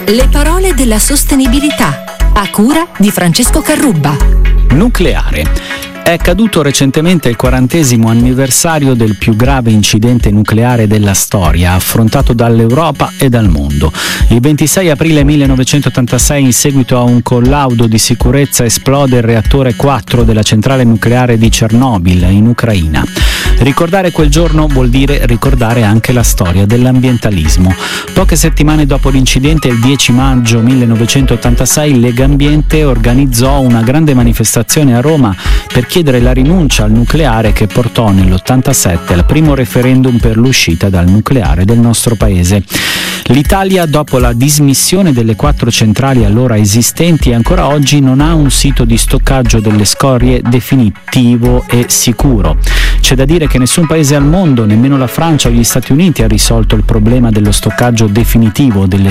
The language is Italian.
Le parole della sostenibilità, a cura di Francesco Carrubba. Nucleare. È caduto recentemente il 40° anniversario del più grave incidente nucleare della storia, affrontato dall'Europa e dal mondo. Il 26 aprile 1986, in seguito a un collaudo di sicurezza, esplode il reattore 4 della centrale nucleare di Chernobyl, in Ucraina. Ricordare quel giorno vuol dire ricordare anche la storia dell'ambientalismo. Poche settimane dopo l'incidente, il 10 maggio 1986, Legambiente organizzò una grande manifestazione a Roma per chiedere la rinuncia al nucleare, che portò nell'87 al primo referendum per l'uscita dal nucleare del nostro paese. L'Italia, dopo la dismissione delle 4 centrali allora esistenti, ancora oggi non ha un sito di stoccaggio delle scorie definitivo e sicuro. C'è da dire che nessun paese al mondo, nemmeno la Francia o gli Stati Uniti, ha risolto il problema dello stoccaggio definitivo delle